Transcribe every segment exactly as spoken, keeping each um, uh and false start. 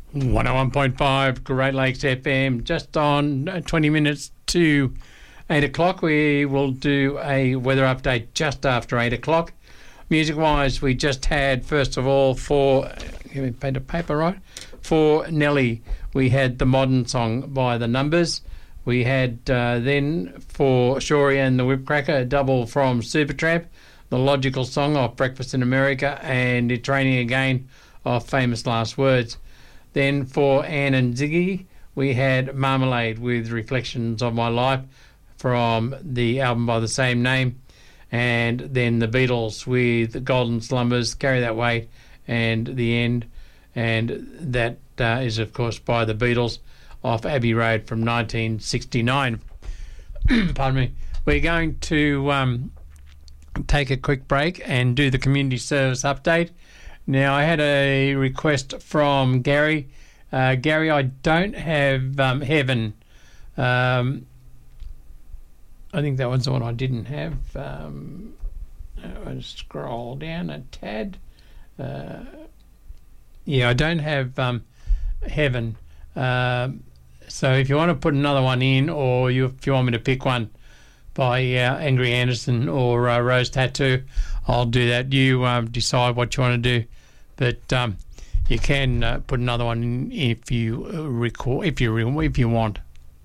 one oh one point five Great Lakes F M, just on twenty minutes to eight o'clock. We will do a weather update just after eight o'clock. Music-wise, we just had, first of all, for, give me pen and paper, right? For Nelly, we had the modern song by The Numbers. We had uh, then for Shorey and the Whipcracker, a double from Supertramp, the Logical Song off Breakfast in America, and It's Raining Again off Famous Last Words. Then for Anne and Ziggy, we had Marmalade with Reflections of My Life from the album by the same name. And then the Beatles with Golden Slumbers, Carry That Weight, and The End. And that uh, is, of course, by the Beatles off Abbey Road from nineteen sixty-nine. Pardon me. We're going to um, take a quick break and do the community service update. Now, I had a request from Gary. Uh, Gary, I don't have um, Heaven. Um, I think that was the one I didn't have. Um, I'll scroll down a tad. Uh, yeah, I don't have um, Heaven. Uh, so if you want to put another one in, or you, if you want me to pick one by uh, Angry Anderson or uh, Rose Tattoo, I'll do that. You um, decide what you want to do. But um, you can uh, put another one in if you uh, recall, if you if you want.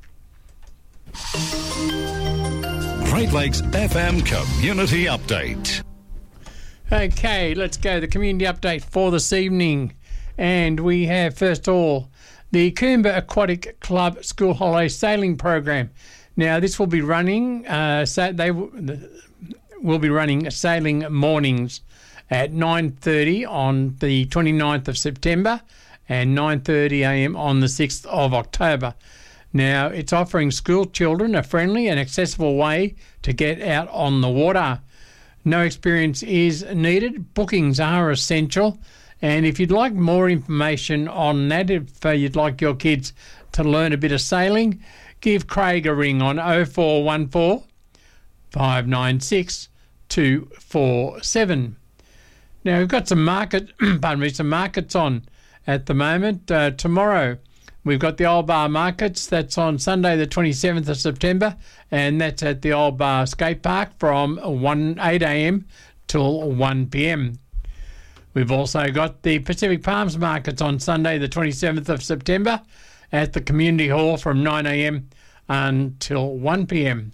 Great Lakes F M Community Update. Okay, let's go. The community update for this evening. And we have, first of all, the Coomba Aquatic Club School Holiday Sailing Program. Now, this will be running, uh, so they w- will be running sailing mornings at nine thirty on the twenty-ninth of September and nine thirty a.m. on the sixth of October. Now, it's offering school children a friendly and accessible way to get out on the water. No experience is needed. Bookings are essential. And if you'd like more information on that, if uh, you'd like your kids to learn a bit of sailing, give Craig a ring on oh four one four, five nine six, two four seven. Now, we've got some market, pardon me, some markets on at the moment. Uh, tomorrow, we've got the Old Bar Markets. That's on Sunday, the twenty-seventh of September, and that's at the Old Bar Skate Park from eight a.m. till one p.m. We've also got the Pacific Palms Markets on Sunday, the twenty-seventh of September, at the Community Hall from nine a.m. until one p.m.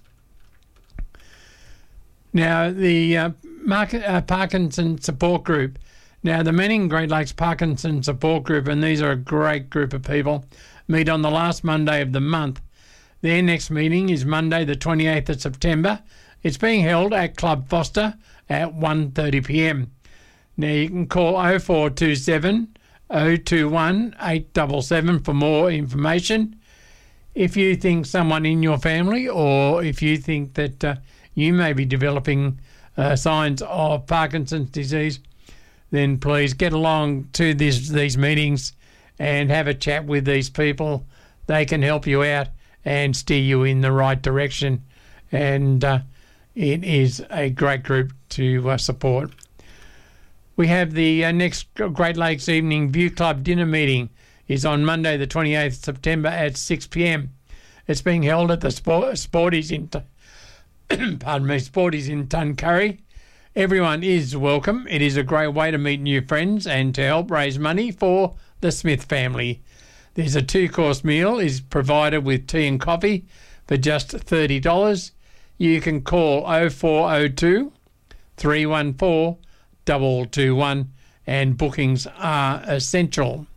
Now, the uh, Market, uh, Parkinson Support Group. Now, the Manning Great Lakes Parkinson Support Group, and these are a great group of people, meet on the last Monday of the month. Their next meeting is Monday, the twenty-eighth of September. It's being held at Club Foster at one thirty p.m. Now, you can call oh four two seven, oh two one, eight seven seven for more information. If you think someone in your family, or if you think that uh, you may be developing uh, signs of Parkinson's disease, then please get along to this, these meetings and have a chat with these people. They can help you out and steer you in the right direction. And uh, it is a great group to uh, support. We have the uh, next Great Lakes Evening View Club dinner meeting is on Monday, the twenty-eighth of September at six p.m. It's being held at the Sport- Sporties in pardon me, Sporties in Tuncurry. Everyone is welcome. It is a great way to meet new friends and to help raise money for the Smith family. There's a two-course meal is provided with tea and coffee for just thirty dollars. You can call oh four oh two, three one four, two two one and bookings are essential.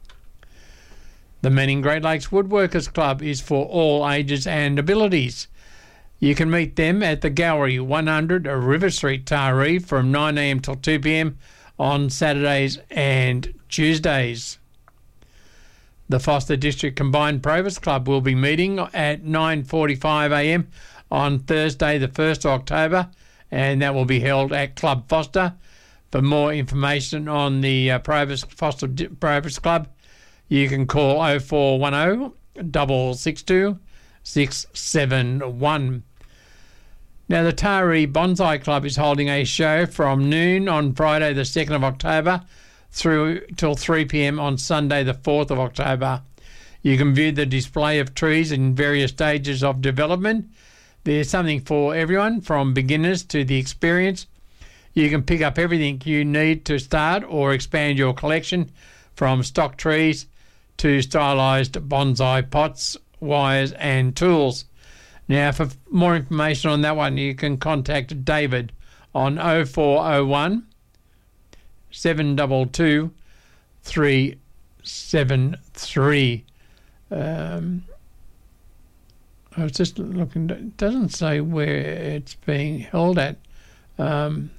The Manning Great Lakes Woodworkers Club is for all ages and abilities. You can meet them at the Gallery, one hundred River Street, Taree, from nine a.m. till two p.m. on Saturdays and Tuesdays. The Foster District Combined Provers Club will be meeting at nine forty-five a.m. on Thursday, the first of October, and that will be held at Club Foster. For more information on the uh, Provers, Foster Provers Club, you can call oh four one oh, six six two, six seven one. Now, the Taree Bonsai Club is holding a show from noon on Friday, the second of October through till three p.m. on Sunday the fourth of October. You can view the display of trees in various stages of development. There's something for everyone, from beginners to the experienced. You can pick up everything you need to start or expand your collection, from stock trees to stylised bonsai pots, wires and tools. Now, for more information on that one, you can contact David on oh four oh one, seven two two, three seven three. Um, I was just looking, it doesn't say where it's being held at, um,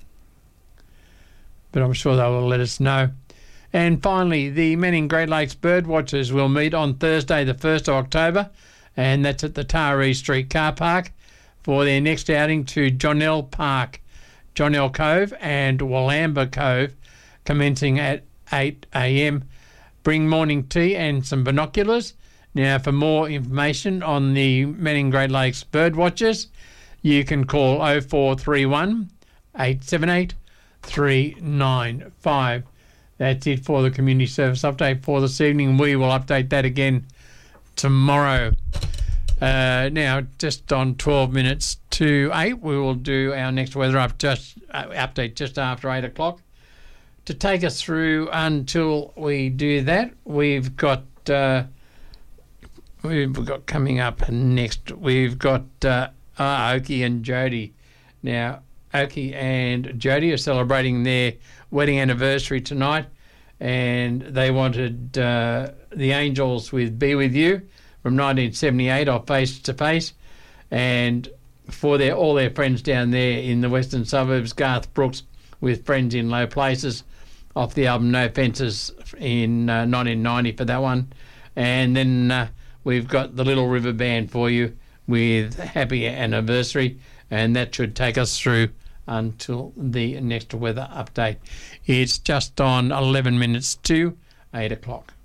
but I'm sure they will let us know. And finally, the Manning Great Lakes Birdwatchers will meet on Thursday the first of October, and that's at the Taree Street Car Park, for their next outing to Jonell Park, Jonell Cove and Wallamba Cove, commencing at eight a.m. Bring morning tea and some binoculars. Now, for more information on the Manning Great Lakes Birdwatchers, you can call oh four three one, eight seven eight, three nine five. That's it for the community service update for this evening. We will update that again tomorrow. Uh, now, just on twelve minutes to eight, we will do our next weather up just, uh, update just after eight o'clock. To take us through until we do that, we've got... Uh, We've got coming up next, we've got uh, uh, Oki and Jody. Now, Oki and Jody are celebrating their wedding anniversary tonight, and they wanted uh, the Angels with Be With You from nineteen seventy-eight off Face to Face, and for their all their friends down there in the western suburbs, Garth Brooks with Friends in Low Places off the album No Fences in uh, nineteen ninety for that one. And then... Uh, We've got the Little River Band for you with Happy Anniversary, and that should take us through until the next weather update. It's just on eleven minutes to eight o'clock.